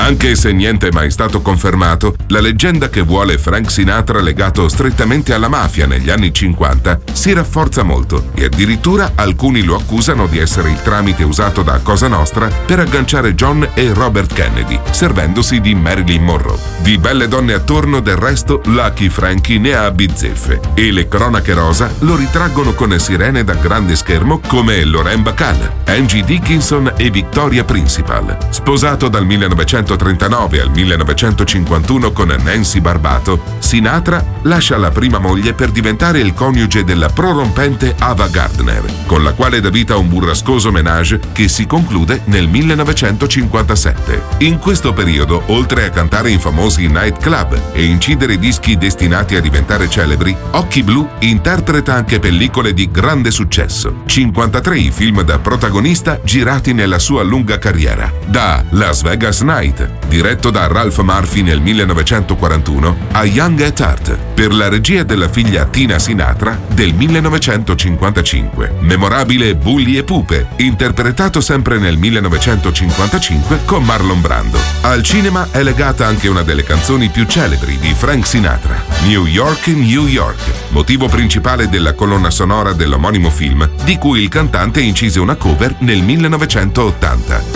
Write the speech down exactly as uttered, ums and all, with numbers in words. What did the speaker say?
Anche se niente è mai stato confermato, la leggenda che vuole Frank Sinatra legato strettamente alla mafia negli anni cinquanta si rafforza molto e addirittura alcuni lo accusano di essere il tramite usato da Cosa Nostra per agganciare John e Robert Kennedy, servendosi di Marilyn Monroe. Di belle donne attorno, del resto, Lucky Frankie ne ha bizzeffe e le cronache rosa lo ritraggono con sirene da grande schermo come Lorraine Bacall, Angie Dickinson e Victoria Principal. Sposato dal millenovecentotrentanove al millenovecentocinquantuno con Nancy Barbato, Sinatra lascia la prima moglie per diventare il coniuge della prorompente Ava Gardner, con la quale dà vita a un burrascoso ménage che si conclude nel millenovecentocinquantasette. In questo periodo, oltre a cantare in famosi nightclub e incidere dischi destinati a diventare celebri, Occhi Blu interpreta anche pellicole di grande successo. cinquantatré i film da protagonista girati nella sua lunga carriera. Da Las Vegas Night, diretto da Ralph Murphy nel millenovecentoquarantuno, a Young at Heart, per la regia della figlia Tina Sinatra del millenovecentocinquantacinque. Memorabile Bulli e Pupe, interpretato sempre nel millenovecentocinquantacinque con Marlon Brando. Al cinema è legata anche una delle canzoni più celebri di Frank Sinatra, New York, New York, motivo principale della colonna sonora dell'omonimo film, di cui il cantante incise una cover nel millenovecentottanta.